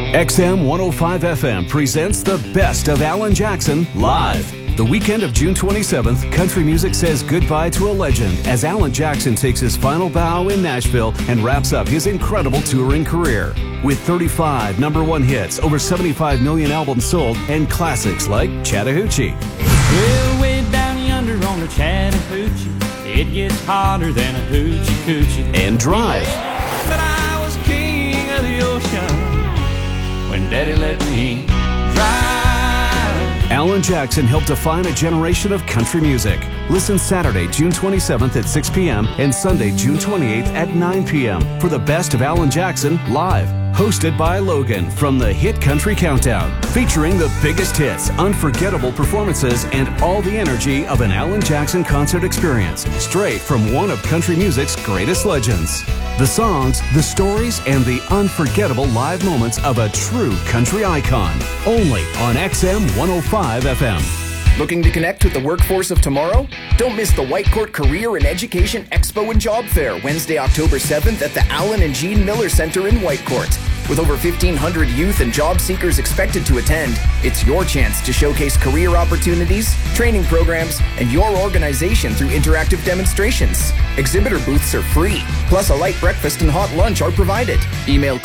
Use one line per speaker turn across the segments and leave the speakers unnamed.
XM 105 FM presents the best of Alan Jackson live. The weekend of June 27th, country music says goodbye to a legend as Alan Jackson takes his final bow in Nashville and wraps up his incredible touring career. With 35 #1 hits, over 75 million albums sold, and classics like Chattahoochee.
Well, way down yonder on the Chattahoochee, it gets hotter than a hoochie coochie.
And Drive.
But I was king of the ocean when Daddy let me drive.
Alan Jackson helped define a generation of country music. Listen Saturday, June 27th at 6 p.m. and Sunday, June 28th at 9 p.m. for the best of Alan Jackson live. Hosted by Logan from the Hit Country Countdown. Featuring the biggest hits, unforgettable performances, and all the energy of an Alan Jackson concert experience. Straight from one of country music's greatest legends. The songs, the stories, and the unforgettable live moments of a true country icon. Only on XM 105 FM.
Looking to connect with the workforce of tomorrow? Don't miss the Whitecourt Career and Education Expo and Job Fair, Wednesday, October 7th at the Alan and Jean Miller Center in Whitecourt. With over 1,500 youth and job seekers expected to attend, it's your chance to showcase career opportunities, training programs, and your organization through interactive demonstrations. Exhibitor booths are free, plus a light breakfast and hot lunch are provided. Email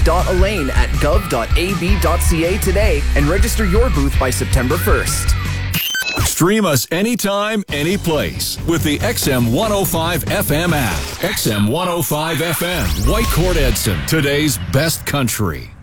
christy.elaine@gov.ab.ca today and register your booth by September 1st.
Stream us anytime, anyplace with the XM 105 FM app. XM 105 FM, Whitecourt Edson, today's best country.